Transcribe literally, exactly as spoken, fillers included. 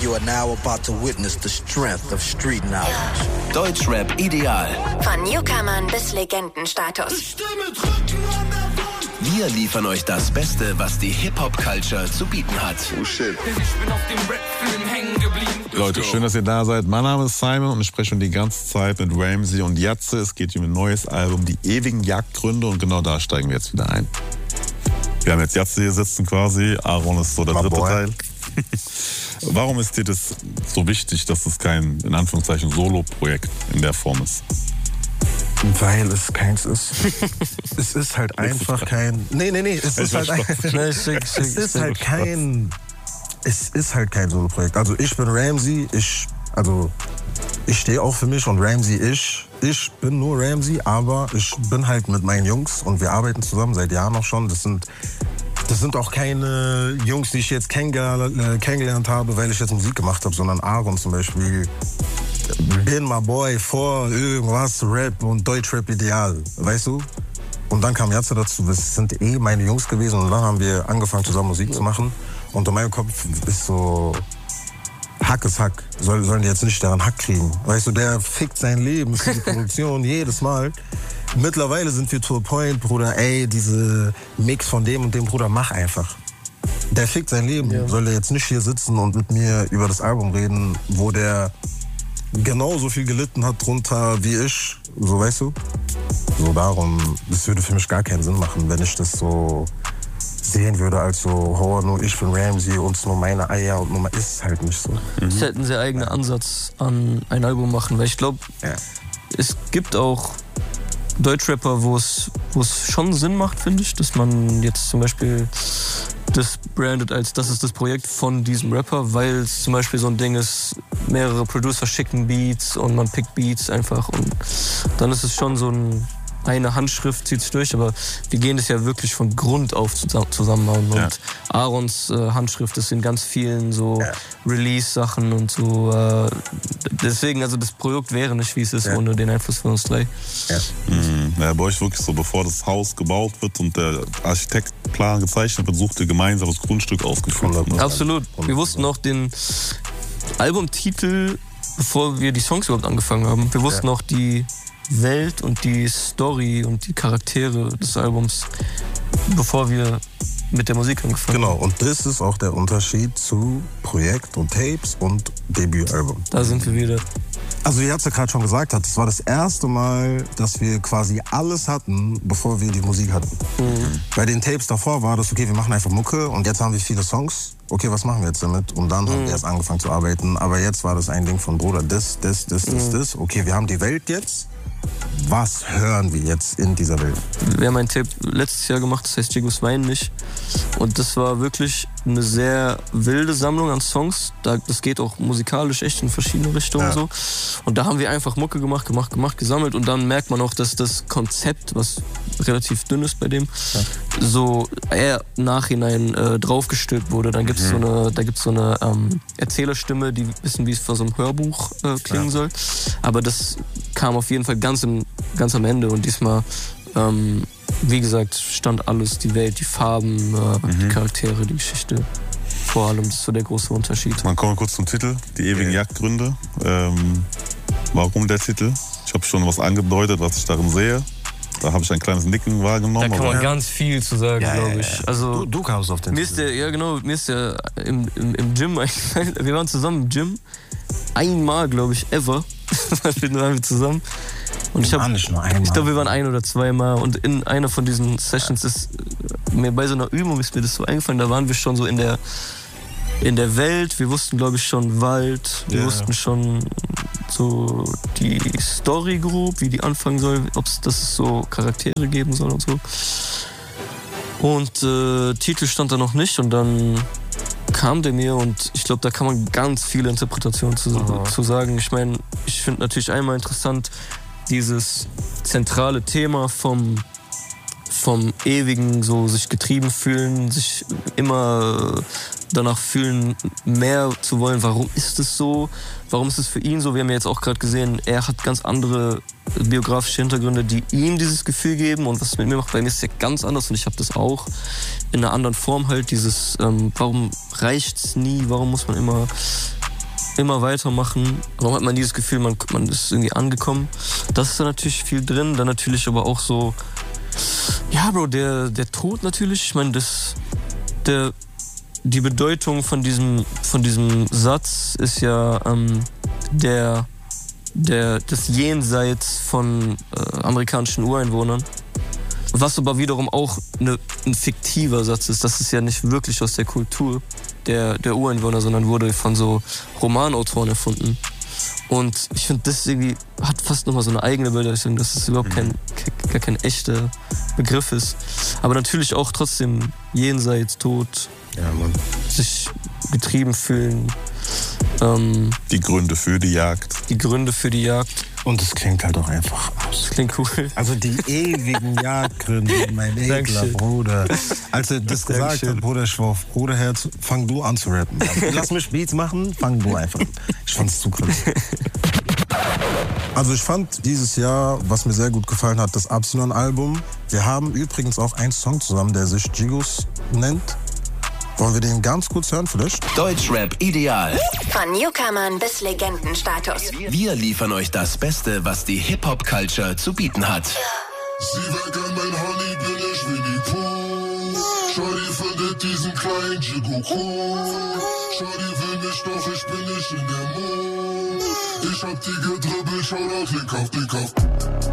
You are now about to witness the strength of street knowledge. Deutschrap ideal. Von Newcomern bis Legendenstatus. Wir liefern euch das Beste, was die Hip-Hop-Culture zu bieten hat. Oh shit. Ich bin auf dem Rap-Film hängen geblieben. Leute, schön, dass ihr da seid. Mein Name ist Simon und ich spreche schon die ganze Zeit mit Ramsey und Jatze. Es geht um ein neues Album, Die ewigen Jagdgründe, und genau da steigen wir jetzt wieder ein. Wir haben jetzt Jatze hier sitzen quasi. Aaron ist so der dritte Teil. Warum ist dir das so wichtig, dass es kein, in Anführungszeichen, Solo-Projekt in der Form ist? Weil es keins ist. Es ist halt einfach kein... Nee, nee, nee. Es ist halt, ein, es ist halt kein... Es ist halt kein Solo-Projekt. Also ich bin Ramsey, ich... Also ich stehe auch für mich und Ramsey, ich... Ich bin nur Ramsey, aber ich bin halt mit meinen Jungs und wir arbeiten zusammen seit Jahren noch schon. Das sind... Das sind auch keine Jungs, die ich jetzt kennengelernt, kennengelernt habe, weil ich jetzt Musik gemacht habe, sondern Aaron zum Beispiel. Bin my boy vor irgendwas, Rap und Deutschrap ideal, weißt du? Und dann kam Jatze dazu, das sind eh meine Jungs gewesen und dann haben wir angefangen zusammen Musik zu machen. Und in meinem Kopf ist so, Hack ist Hack, Soll, sollen die jetzt nicht daran Hack kriegen. Weißt du, der fickt sein Leben für die Produktion jedes Mal. Mittlerweile sind wir to a point, Bruder, ey, diese Mix von dem und dem, Bruder, mach einfach. Der fickt sein Leben. Ja. Soll der jetzt nicht hier sitzen und mit mir über das Album reden, wo der genauso viel gelitten hat drunter wie ich, so, weißt du? So darum, das würde für mich gar keinen Sinn machen, wenn ich das so sehen würde als so, oh, nur ich bin Ramsey und nur meine Eier und nur ist halt nicht so. Mhm. Das ist halt ein sehr eigener Ansatz an ein Album machen, weil ich glaube, ja. Es gibt auch Deutschrapper, wo es wo es schon Sinn macht, finde ich, dass man jetzt zum Beispiel das brandet als das ist das Projekt von diesem Rapper, weil es zum Beispiel so ein Ding ist, mehrere Producer schicken Beats und man pickt Beats einfach und dann ist es schon so ein eine Handschrift zieht sich durch, aber wir gehen das ja wirklich von Grund auf zusammenbauen. Und ja. Aarons äh, Handschrift ist in ganz vielen so ja. Release-Sachen und so. Äh, deswegen, also das Produkt wäre nicht, wie es ist, ja. ohne den Einfluss von uns drei. Ja. Mhm. Ja, bei euch wirklich so, bevor das Haus gebaut wird und der Architektplan gezeichnet wird, sucht ihr gemeinsam das Grundstück ausgefunden. Absolut. Wir wussten auch den Albumtitel, bevor wir die Songs überhaupt angefangen haben. Wir wussten ja. auch die Welt und die Story und die Charaktere des Albums, bevor wir mit der Musik angefangen haben. Genau, und das ist auch der Unterschied zu Projekt und Tapes und Debütalbum. Da sind wir wieder. Also wie Jatze gerade schon gesagt hat, das war das erste Mal, dass wir quasi alles hatten, bevor wir die Musik hatten. Mhm. Bei den Tapes davor war das, okay, wir machen einfach Mucke und jetzt haben wir viele Songs. Okay, was machen wir jetzt damit? Und dann mhm. haben wir erst angefangen zu arbeiten. Aber jetzt war das ein Ding von, Bruder, das, das, das, das, mhm. das. Okay, wir haben die Welt jetzt. Was hören wir jetzt in dieser Welt? Wir haben ein Tape letztes Jahr gemacht, das heißt Jigos Wein nicht. Und das war wirklich eine sehr wilde Sammlung an Songs. Das geht auch musikalisch echt in verschiedene Richtungen. Ja. So. Und da haben wir einfach Mucke gemacht, gemacht, gemacht, gesammelt. Und dann merkt man auch, dass das Konzept, was relativ dünn ist bei dem, ja. so eher im Nachhinein äh, draufgestülpt wurde. Dann gibt's mhm. so eine, da gibt es so eine ähm, Erzählerstimme, die wissen, wie es vor so einem Hörbuch äh, klingen ja. soll. Aber das kam auf jeden Fall ganz, im, ganz am Ende. Und diesmal, ähm, wie gesagt, stand alles, die Welt, die Farben, äh, mhm. die Charaktere, die Geschichte. Vor allem, das ist so der große Unterschied. Man kommt kurz zum Titel, Die ewigen yeah. Jagdgründe. Ähm, warum der Titel? Ich habe schon was angedeutet, was ich darin sehe. Da habe ich ein kleines Nicken wahrgenommen. Da kann man ganz viel zu sagen, ja, glaube ich. Ja, ja. Also, du, du kamst auf den mir ist der, Ja, genau. Mir ist der im, im, im Gym eingefallen. Wir waren zusammen im Gym. Einmal, glaube ich, ever. Da waren wir zusammen. Und ich, hab, ich glaube, wir waren ein oder zweimal. Und in einer von diesen Sessions ist mir bei so einer Übung ist mir das so eingefallen. Da waren wir schon so in der, in der Welt. Wir wussten, glaube ich, schon Wald. Wir yeah. wussten schon so die Story grob, wie die anfangen soll. Ob es das so Charaktere geben soll und so. Und äh, Titel stand da noch nicht. Und dann kam der mir und ich glaube, da kann man ganz viele Interpretationen zu, oh. zu sagen. Ich meine, ich finde natürlich einmal interessant, dieses zentrale Thema vom, vom ewigen so sich getrieben fühlen, sich immer danach fühlen, mehr zu wollen. Warum ist es so? Warum ist es für ihn so? Wir haben ja jetzt auch gerade gesehen, er hat ganz andere biografische Hintergründe, die ihm dieses Gefühl geben. Und was es mit mir macht, bei mir ist es ja ganz anders. Und ich habe das auch in einer anderen Form halt. Dieses, ähm, warum reicht's nie? Warum muss man immer immer weitermachen. Warum hat man dieses Gefühl, man, man ist irgendwie angekommen? Das ist da natürlich viel drin. Dann natürlich aber auch so, ja, Bro, der, der Tod natürlich. Ich meine, das, der, die Bedeutung von diesem, von diesem Satz ist ja ähm, der, der, das Jenseits von äh, amerikanischen Ureinwohnern. Was aber wiederum auch eine, ein fiktiver Satz ist. Das ist ja nicht wirklich aus der Kultur der, der Ureinwohner, sondern wurde von so Romanautoren erfunden. Und ich finde, das irgendwie hat fast nochmal so eine eigene Bedeutung, dass es überhaupt kein, gar kein echter Begriff ist. Aber natürlich auch trotzdem jenseits, Tod, ja, Mann. Sich getrieben fühlen. Ähm, die Gründe für die Jagd. Die Gründe für die Jagd. Und es klingt halt auch einfach aus. Das klingt cool. Also die ewigen Jagdgründe, mein edler Bruder. Als er das gesagt Dankeschön. hat, Bruder Schwoff, Bruderherz, fang du an zu rappen. Lass mich Beats machen, fang du einfach an. Ich fand's zu krass. Also ich fand dieses Jahr, was mir sehr gut gefallen hat, das Absilon-Album. Wir haben übrigens auch einen Song zusammen, der sich Gigos nennt. Wollen wir den ganz kurz hören vielleicht? Deutschrap ideal. Von Newcomern bis Legendenstatus. Wir liefern euch das Beste, was die Hip-Hop-Culture zu bieten hat. Sie weg an mein Honey, bin ich Winnie Pooh. Shorty findet diesen kleinen Jigo cool. Shorty will mich, doch ich bin nicht in der Mut. Ich hab die gedribbelt, schau doch, Link auf, Link auf.